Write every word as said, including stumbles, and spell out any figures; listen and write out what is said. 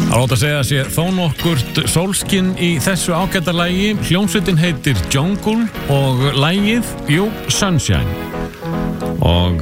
Það er ótt að segja að sé þó nokkurt sólskinn í þessu ágæta lagi. Hljómsveitin heitir Jungle og lagið, jú, Sunshine. Og